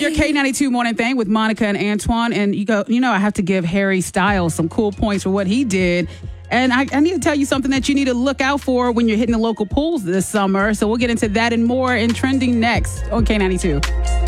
your K92 morning thing with Monica and Antoine. And I have to give Harry Styles some cool points for what he did. And I need to tell you something that you need to look out for when you're hitting the local pools this summer. So we'll get into that and more in Trending next on K92.